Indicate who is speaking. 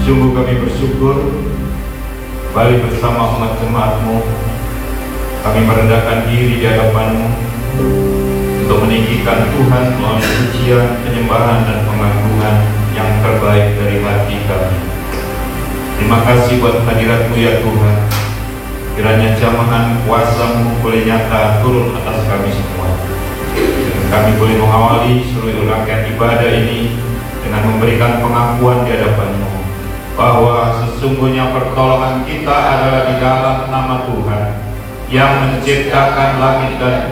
Speaker 1: Sungguh kami bersyukur kembali bersama umat jemaat-Mu. Kami merendahkan diri di hadapan-Mu untuk meninggikan Tuhan melalui pujian, penyembahan, dan pengagungan yang terbaik dari hati kami. Terima kasih buat hadirat-Mu ya Tuhan. Kiranya jamahan kuasa-Mu boleh nyata turun atas kami semua. Kami boleh mengawali seluruh rangkaian ibadah ini dengan memberikan pengakuan di hadapan-Mu bahwa sesungguhnya pertolongan kita adalah di dalam nama Tuhan yang menciptakan langit dan